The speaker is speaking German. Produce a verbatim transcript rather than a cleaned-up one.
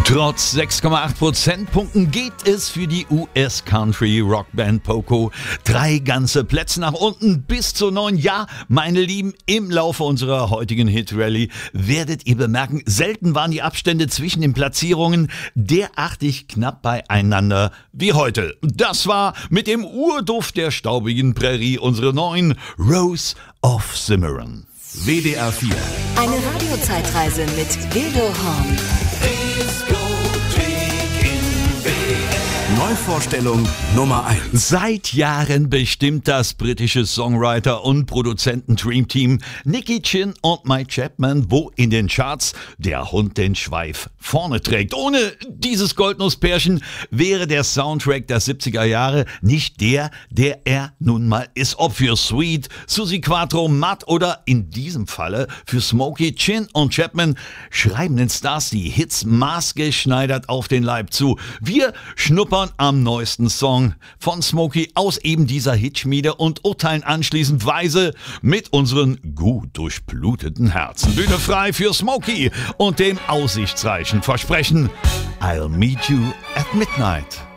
Trotz sechs Komma acht Prozentpunkten geht es für die U S-Country-Rockband Poco drei ganze Plätze nach unten bis zu neun. Ja, meine Lieben, im Laufe unserer heutigen Hit-Rally werdet ihr bemerken, selten waren die Abstände zwischen den Platzierungen derartig knapp beieinander wie heute. Das war mit dem Urduft der staubigen Prärie unsere neuen Rose of Cimarron. W D R vier. Eine Radiozeitreise mit Ildo Horn. Neuvorstellung Nummer eins. Seit Jahren bestimmt das britische Songwriter- und Produzenten-Dreamteam Nicky Chinn und Mike Chapman, wo in den Charts der Hund den Schweif vorne trägt. Ohne dieses Goldnusspärchen wäre der Soundtrack der siebziger Jahre nicht der, der er nun mal ist. Ob für Sweet, Suzi Quatro, Matt oder in diesem Falle für Smokey, Chinn und Chapman schreiben den Stars die Hits maßgeschneidert auf den Leib zu. Wir schnuppern am neuesten Song von Smokey aus eben dieser Hitschmiede und urteilen anschließend weise mit unseren gut durchbluteten Herzen. Bühne frei für Smokey und dem aussichtsreichen Versprechen I'll meet you at midnight.